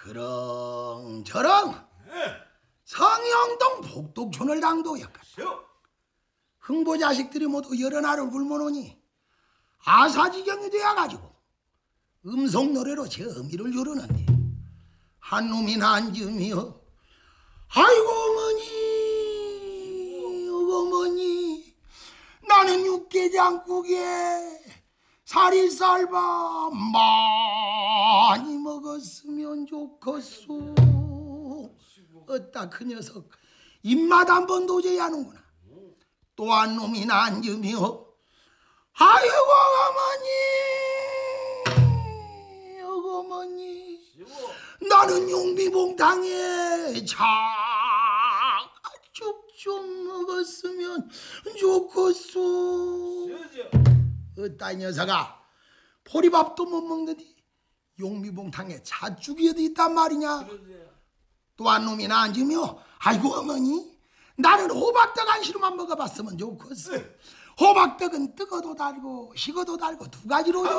그렁저렁 성영동 복덕촌을 당도였다. 흥보 자식들이 모두 여러 날을 굶어노니 아사지경이 되어가지고 음성 노래로 제 어미를 요르는데 한 놈이 난쯤이여 아이고 어머니 나는 육개장국에 사리쌀밥 많이 먹었으면 좋겠소. 어따 그 녀석 입맛 한번 도저히 하는구나. 또 한 놈이 난쯤이여 아이고 어머니 나는 용비봉탕에 자죽 좀 먹었으면 좋겠소. 어따 이 녀석아 보리밥도 못 먹는디 용비봉탕에 자죽이 어디 있단 말이냐. 또 한 놈이 난쯤이여 아이고 어머니 나는 호박떡 한 시루만 먹어봤으면 좋겠어. 호박떡은 뜨거도 달고 식어도 달고 두 가지로